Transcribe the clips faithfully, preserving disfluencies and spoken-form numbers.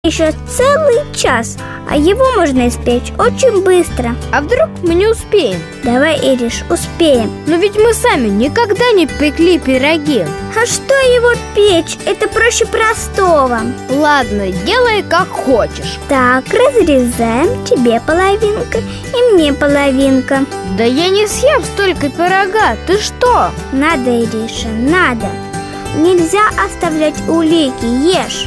еще целый час, а его можно испечь очень быстро. А вдруг мы не успеем? Давай, Ириш, успеем. Но ведь мы сами никогда не пекли пироги. А что его печь? Это проще простого. Ладно, делай как хочешь. Так, разрезаем, тебе половинка и мне половинка. Да я не съем столько пирога, ты что? Надо, Ириша, надо. Нельзя оставлять улики, ешь.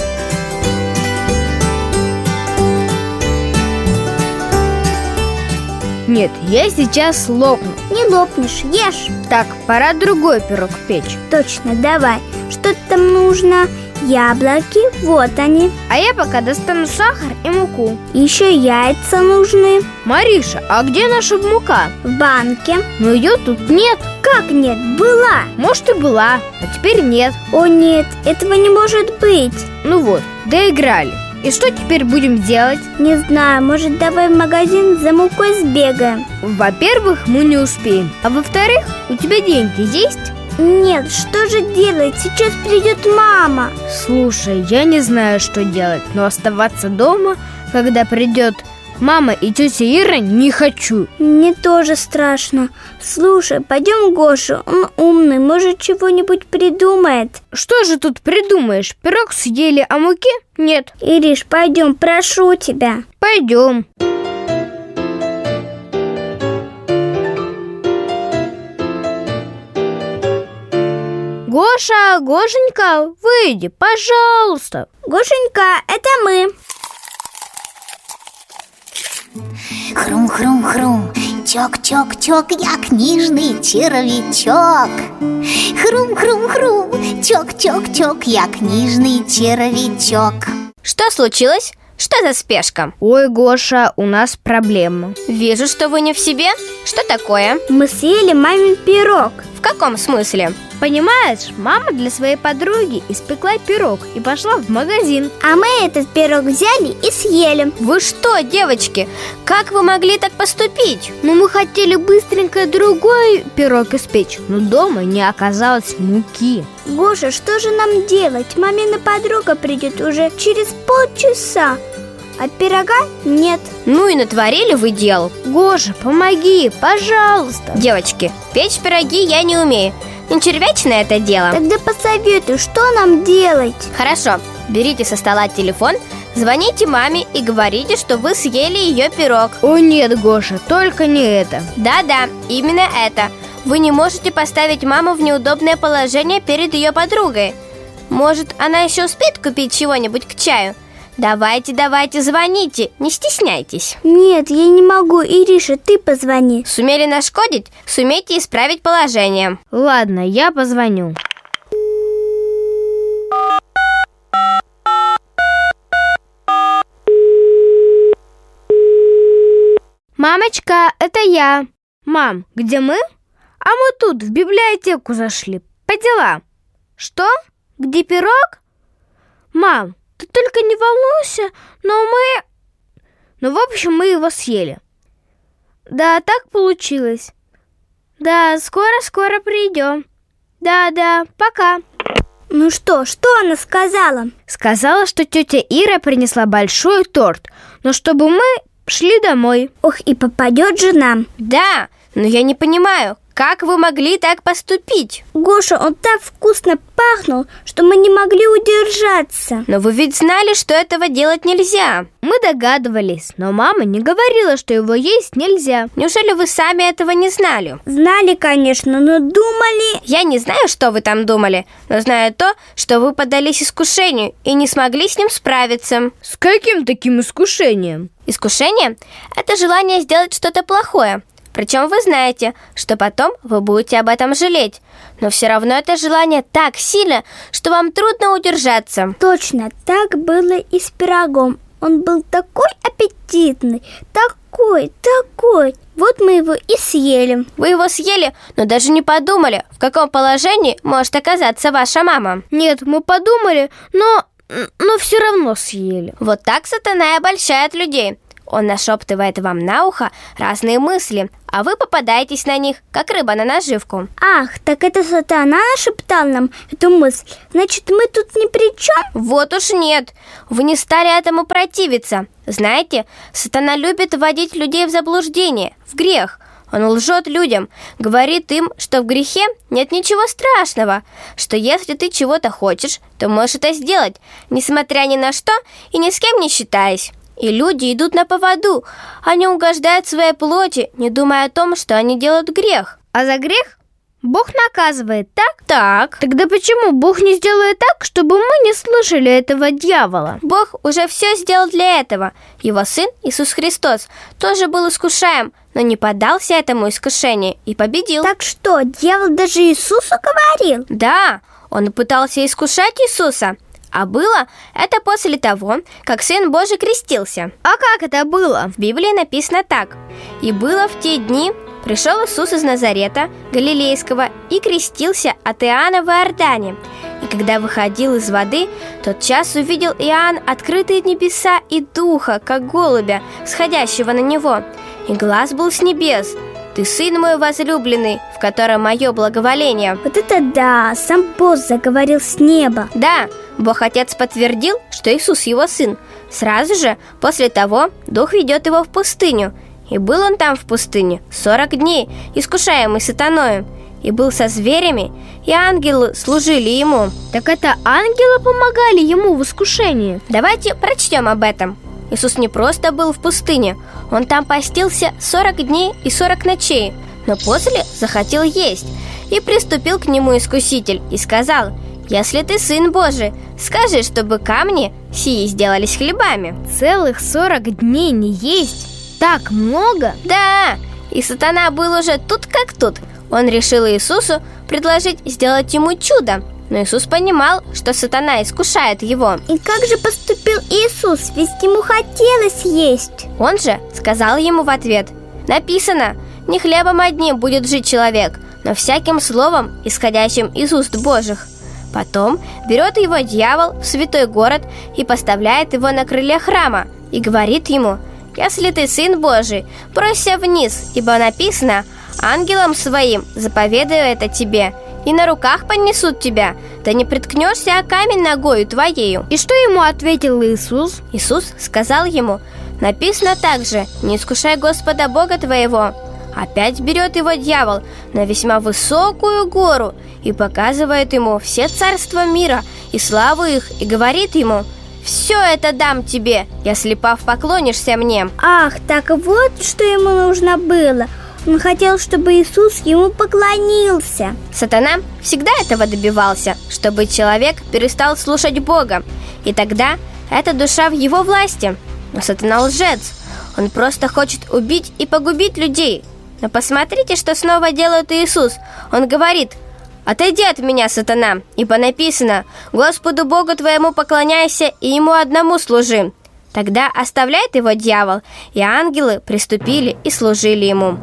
Нет, я сейчас лопну. Не лопнешь, ешь. Так, пора другой пирог печь. Точно, давай. Что там нужно? Яблоки, вот они. А я пока достану сахар и муку. Еще яйца нужны. Мариша, а где наша мука? В банке. Но ее тут нет. Как нет? Была. Может, и была, а теперь нет. О нет, этого не может быть. Ну вот, доиграли. И что теперь будем делать? Не знаю, может, давай в магазин за мукой сбегаем. Во-первых, мы не успеем. А во-вторых, у тебя деньги есть? Нет, что же делать? Сейчас придет мама. Слушай, я не знаю, что делать, но оставаться дома, когда придет мама и тетя Ира, не хочу. Мне тоже страшно. Слушай, пойдем к Гоше, он умный, может, чего-нибудь придумает. Что же тут придумаешь? Пирог съели, а муки нет. Ириш, пойдем, прошу тебя. Пойдем. Гоша, Гошенька, выйди, пожалуйста. Гошенька, это мы. Хрум-хрум-хрум, чок-чок-чок, я книжный червячок. Хрум-хрум-хрум, чок-чок-чок, я книжный червячок. Что случилось? Что за спешка? Ой, Гоша, у нас проблема. Вижу, что вы не в себе. Что такое? Мы съели мамин пирог. В каком смысле? Понимаешь, мама для своей подруги испекла пирог и пошла в магазин. А мы этот пирог взяли и съели. Вы что, девочки, как вы могли так поступить? Ну, мы хотели быстренько другой пирог испечь, но дома не оказалось муки. Гоша, что же нам делать? Мамина подруга придет уже через полчаса, а пирога нет. Ну и натворили вы дел. Гоша, помоги, пожалуйста. Девочки, печь пироги я не умею. Не червячное это дело. Тогда посоветуй, что нам делать? Хорошо, берите со стола телефон, звоните маме и говорите, что вы съели ее пирог. О нет, Гоша, только не это. Да-да, именно это. Вы не можете поставить маму в неудобное положение перед ее подругой. Может, она еще успеет купить чего-нибудь к чаю? Давайте, давайте, звоните, не стесняйтесь. Нет, я не могу, Ириша, ты позвони. Сумели нашкодить, сумейте исправить положение. Ладно, я позвоню. Мамочка, это я. Мам, где мы? А мы тут в библиотеку зашли, по делам. Что? Где пирог? Мам, ты только не волнуйся, но мы... Ну, в общем, мы его съели. Да, так получилось. Да, скоро-скоро придем. Да-да, пока. Ну что, что она сказала? Сказала, что тетя Ира принесла большой торт, но чтобы мы шли домой. Ох, и попадет же нам. Да, но я не понимаю, как вы могли так поступить? Гоша, он так вкусно пахнул, что мы не могли удержаться. Но вы ведь знали, что этого делать нельзя. Мы догадывались, но мама не говорила, что его есть нельзя. Неужели вы сами этого не знали? Знали, конечно, но думали... Я не знаю, что вы там думали, но знаю то, что вы поддались искушению и не смогли с ним справиться. С каким таким искушением? Искушение – это желание сделать что-то плохое. Причем вы знаете, что потом вы будете об этом жалеть. Но все равно это желание так сильно, что вам трудно удержаться. Точно, так было и с пирогом. Он был такой аппетитный, такой, такой. Вот мы его и съели. Вы его съели, но даже не подумали, в каком положении может оказаться ваша мама. Нет, мы подумали, но, но все равно съели. Вот так сатана и обольщает людей. Он нашептывает вам на ухо разные мысли, а вы попадаетесь на них, как рыба на наживку. Ах, так это сатана нашептал нам эту мысль. Значит, мы тут ни при чем? Вот уж нет, вы не стали этому противиться. Знаете, сатана любит вводить людей в заблуждение, в грех. Он лжет людям, говорит им, что в грехе нет ничего страшного, что если ты чего-то хочешь, то можешь это сделать, несмотря ни на что и ни с кем не считаясь. И люди идут на поводу, они угождают своей плоти, не думая о том, что они делают грех. А за грех Бог наказывает, так? Так. Тогда почему Бог не сделает так, чтобы мы не слушали этого дьявола? Бог уже все сделал для этого. Его Сын Иисус Христос тоже был искушаем, но не поддался этому искушению и победил. Так что, дьявол даже Иисусу говорил? Да, он пытался искушать Иисуса. А было это после того, как Сын Божий крестился. А как это было? В Библии написано так. «И было в те дни, пришел Иисус из Назарета, Галилейского, и крестился от Иоанна в Иордане. И когда выходил из воды, тот час увидел Иоанн открытые небеса и духа, как голубя, сходящего на него. И глас был с небес: Ты Сын мой возлюбленный, в котором мое благоволение». Вот это да, сам Бог заговорил с неба. Да, Бог Отец подтвердил, что Иисус его Сын. Сразу же после того Дух ведет его в пустыню. И был он там в пустыне сорок дней, искушаемый сатаною. И был со зверями, и ангелы служили ему. Так это ангелы помогали ему в искушении? Давайте прочтем об этом. Иисус не просто был в пустыне, он там постился сорок дней и сорок ночей, но после захотел есть. И приступил к нему искуситель и сказал: «Если ты Сын Божий, скажи, чтобы камни сии сделались хлебами». Целых сорок дней не есть? Так много? Да, и сатана был уже тут как тут. Он решил Иисусу предложить сделать ему чудо. Но Иисус понимал, что сатана искушает его. И как же поступил Иисус? Ведь ему хотелось есть. Он же сказал ему в ответ: «Написано, не хлебом одним будет жить человек, но всяким словом, исходящим из уст Божьих». Потом берет его дьявол в святой город и поставляет его на крыле храма и говорит ему: «Если ты Сын Божий, бросься вниз, ибо написано: ангелам своим заповедаю это тебе, и на руках понесут тебя, да не приткнешься о камень ногою твоею». И что ему ответил Иисус? Иисус сказал ему: «Написано также: не искушай Господа Бога твоего». Опять берет его дьявол на весьма высокую гору и показывает ему все царства мира и славу их, и говорит ему: «Все это дам тебе, если пав поклонишься мне». Ах, так вот что ему нужно было. Он хотел, чтобы Иисус ему поклонился. Сатана всегда этого добивался, чтобы человек перестал слушать Бога, и тогда эта душа в его власти. Но сатана лжец. Он просто хочет убить и погубить людей. Но посмотрите, что снова делает Иисус. Он говорит: «Отойди от меня, сатана, ибо написано: Господу Богу твоему поклоняйся и Ему одному служи». Тогда оставляет его дьявол, и ангелы приступили и служили ему.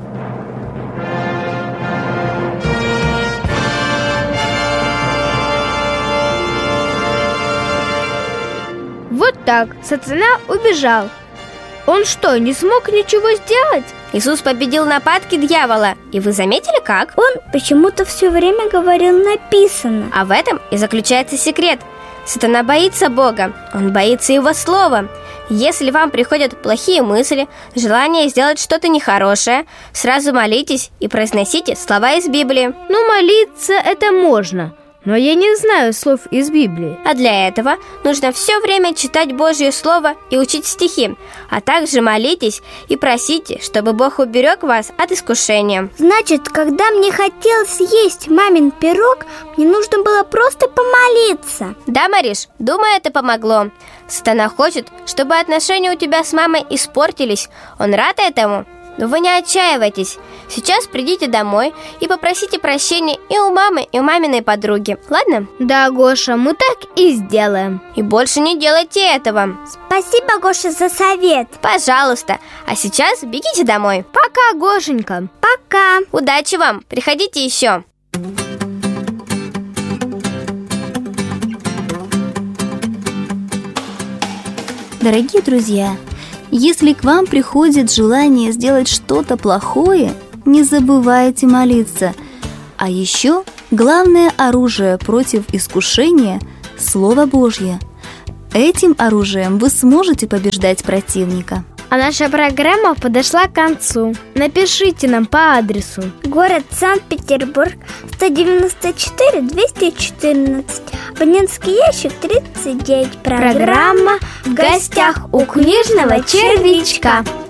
Вот так, сатана убежал. Он что, не смог ничего сделать? Иисус победил нападки дьявола. И вы заметили, как? Он почему-то все время говорил «написано». А в этом и заключается секрет. Сатана боится Бога, он боится Его слова. Если вам приходят плохие мысли, желание сделать что-то нехорошее, сразу молитесь и произносите слова из Библии. Ну, молиться это можно, но я не знаю слов из Библии. А для этого нужно все время читать Божье Слово и учить стихи. А также молитесь и просите, чтобы Бог уберег вас от искушения. Значит, когда мне хотелось есть мамин пирог, мне нужно было просто помолиться. Да, Мариш, думаю, это помогло. Сатана хочет, чтобы отношения у тебя с мамой испортились. Он рад этому. Но вы не отчаивайтесь. Сейчас придите домой и попросите прощения и у мамы, и у маминой подруги. Ладно? Да, Гоша, мы так и сделаем. И больше не делайте этого. Спасибо, Гоша, за совет. Пожалуйста. А сейчас бегите домой. Пока, Гошенька. Пока. Удачи вам. Приходите еще. Дорогие друзья, если к вам приходит желание сделать что-то плохое, не забывайте молиться. А еще главное оружие против искушения – Слово Божье. Этим оружием вы сможете побеждать противника. А наша программа подошла к концу. Напишите нам по адресу: город Санкт-Петербург, сто девяносто четыре двести четырнадцать, абонентский ящик тридцать девять. Программа «В гостях у книжного червячка».